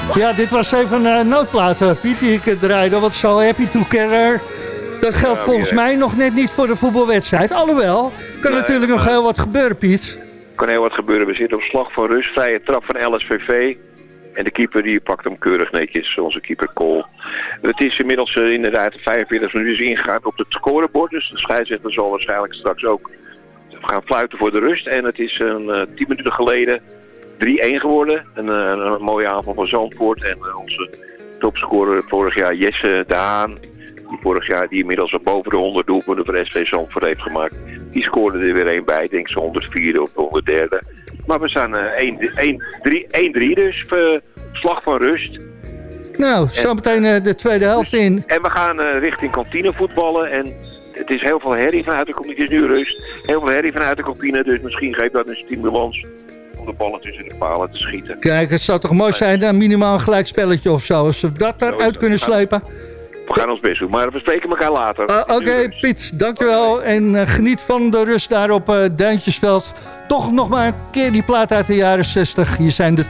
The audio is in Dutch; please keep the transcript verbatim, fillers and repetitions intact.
Ja, dit was even een uh, noodplaat, uh, Piet, die ik uh, draaide. Want zo happy together. Dat geldt ja, volgens mij nog net niet voor de voetbalwedstrijd. Alhoewel, kan nee, natuurlijk nog heel wat gebeuren, Piet. Kan heel wat gebeuren. We zitten op slag van rust. Vrije trap van L S V V. En de keeper die pakt hem keurig netjes, onze keeper Kool. Het is inmiddels uh, inderdaad vijfenveertig minuten ingegaan op het scorebord. Dus de scheidsrechter zal waarschijnlijk straks ook gaan fluiten voor de rust. En het is een uh, tien minuten geleden drie-een geworden. Een, een, een mooie aanval van Zandvoort. En uh, onze topscorer vorig jaar Jesse de Haan. Die vorig jaar die inmiddels al boven de honderd doelpunten voor S V Zandvoort heeft gemaakt. Die scoorde er weer één bij. Ik denk zo honderdvierde of honderdderde. Maar we staan één drie dus. Uh, slag van rust. Nou, zometeen uh, de tweede helft dus, in. En we gaan uh, richting kantine voetballen. En het is heel veel herrie vanuit de kantine. Het is nu rust. Heel veel herrie vanuit de kantine. Dus misschien geeft dat een stimulans om de ballen tussen de palen te schieten. Kijk, het zou toch mooi zijn, dan minimaal een gelijkspelletje of zo. Als we dat eruit kunnen slepen. We gaan ons best doen, maar we spreken elkaar later. Uh, Oké, okay, Piet, dankjewel. Okay. En uh, geniet van de rust daar op uh, Duintjesveld. Toch nog maar een keer die plaat uit de jaren zestig. Hier zijn de